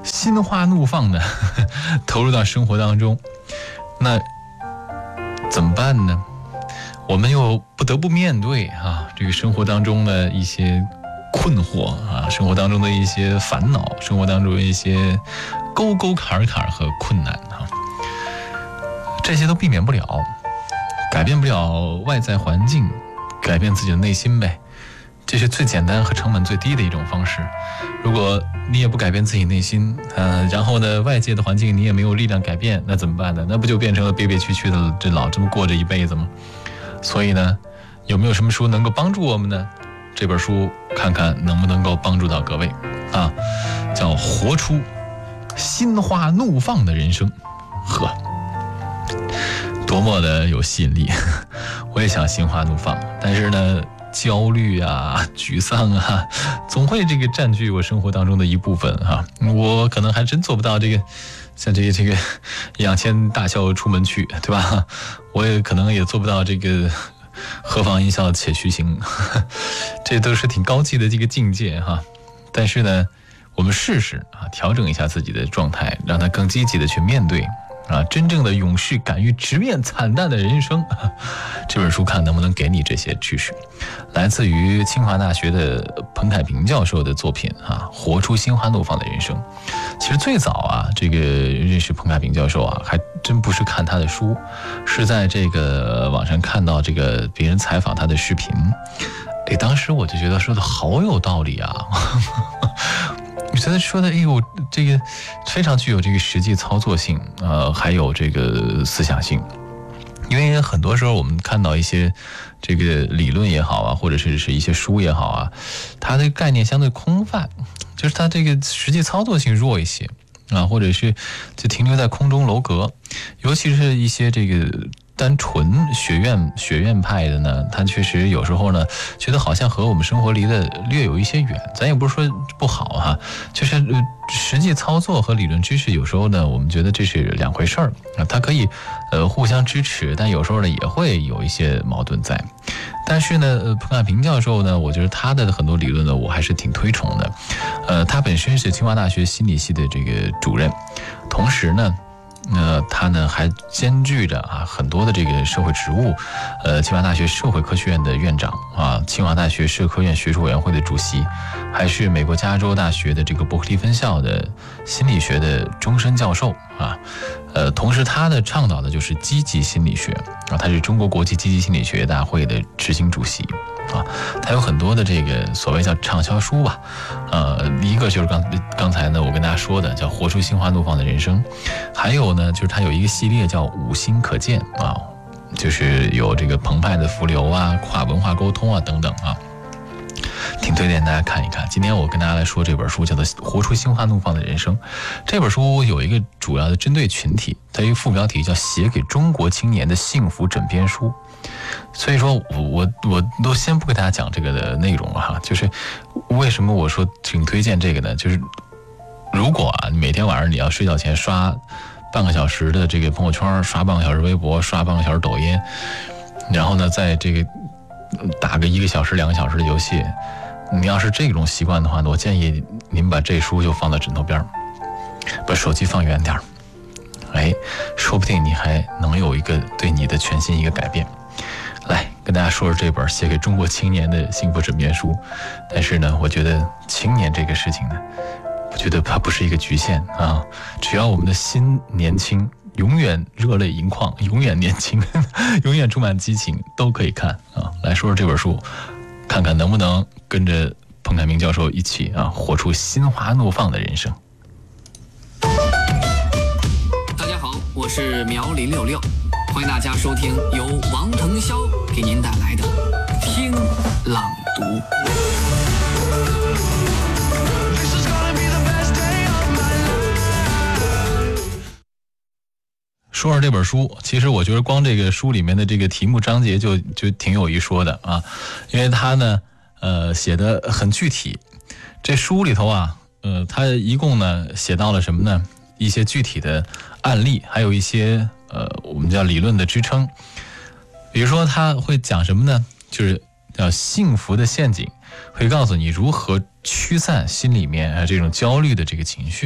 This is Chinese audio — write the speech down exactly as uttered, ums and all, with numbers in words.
心花怒放的投入到生活当中，那怎么办呢？我们又不得不面对啊，这个生活当中的一些困惑啊，生活当中的一些烦恼，生活当中的一些沟沟坎坎和困难啊，这些都避免不了，改变不了外在环境，改变自己的内心呗，这是最简单和成本最低的一种方式。如果你也不改变自己内心，呃，然后呢，外界的环境你也没有力量改变，那怎么办呢？那不就变成了憋憋屈屈的这老这么过着一辈子吗？所以呢，有没有什么书能够帮助我们呢？这本书看看能不能够帮助到各位啊，叫《活出心花怒放的人生》。呵，多么的有吸引力！我也想心花怒放，但是呢，焦虑啊、沮丧啊，总会这个占据我生活当中的一部分啊。我可能还真做不到这个，像这个这个仰天大笑出门去，对吧？我也可能也做不到这个何妨一笑且徐行，这都是挺高级的这个境界哈。但是呢，我们试试啊，调整一下自己的状态，让它更积极的去面对。啊，真正的勇士敢于直面惨淡的人生，这本书看能不能给你这些知识。来自于清华大学的彭凯平教授的作品啊，活出心花怒放的人生。其实最早啊，这个认识彭凯平教授啊，还真不是看他的书，是在这个网上看到这个别人采访他的视频。哎，当时我就觉得说的好有道理啊。我觉得说的，哎呦，这个非常具有这个实际操作性，呃，还有这个思想性。因为很多时候我们看到一些这个理论也好啊，或者是是一些书也好啊，它的概念相对空泛，就是它这个实际操作性弱一些啊，或者是就停留在空中楼阁，尤其是一些这个单纯学院学院派的呢，他确实有时候呢，觉得好像和我们生活离得略有一些远。咱也不是说不好哈，就是呃实际操作和理论知识有时候呢，我们觉得这是两回事儿啊，它可以呃互相支持，但有时候呢也会有一些矛盾在。但是呢，呃，彭凯平教授呢，我觉得他的很多理论呢，我还是挺推崇的。呃，他本身是清华大学心理系的这个主任，同时呢。那他呢还兼具着啊很多的这个社会职务，呃，清华大学社会科学院的院长啊，清华大学社科院学术委员会的主席，还是美国加州大学的这个伯克利分校的心理学的终身教授啊，呃，同时他的倡导的就是积极心理学啊，他是中国国际积极心理学大会的执行主席。啊，他有很多的这个所谓叫畅销书吧，呃，一个就是刚刚才呢我跟大家说的叫活出心花怒放的人生，还有呢就是他有一个系列叫五心可见啊，就是有这个澎湃的浮流啊、跨文化沟通啊等等啊，挺推荐大家看一看。今天我跟大家来说这本书叫做《活出心花怒放的人生》，这本书有一个主要的针对群体，它有一个副标题叫写给中国青年的幸福枕边书。所以说我我我都先不给大家讲这个的内容了哈，就是为什么我说挺推荐这个呢？就是如果啊，每天晚上你要睡觉前刷半个小时的这个朋友圈，刷半个小时微博，刷半个小时抖音，然后呢，在这个打个一个小时、两个小时的游戏，你要是这种习惯的话呢，我建议您把这书就放在枕头边，把手机放远点，哎，说不定你还能有一个对你的全新一个改变。来跟大家说说这本写给中国青年的幸福枕边书。但是呢，我觉得青年这个事情呢，我觉得它不是一个局限啊，只要我们的心年轻，永远热泪盈眶，永远年轻，永远充满激情，都可以看啊。来说说这本书，看看能不能跟着彭凯明教授一起啊，活出心花怒放的人生。 大家好，我是苗林六六，欢迎大家收听由王腾霄给您带来的听朗读。 说说这本书，其实我觉得光这个书里面的这个题目章节就就挺有一说的啊，因为它呢，呃，写的很具体。这书里头啊，呃，它一共呢写到了什么呢？一些具体的案例，还有一些呃，我们叫理论的支撑。比如说，他会讲什么呢？就是叫幸福的陷阱，会告诉你如何驱散心里面啊这种焦虑的这个情绪。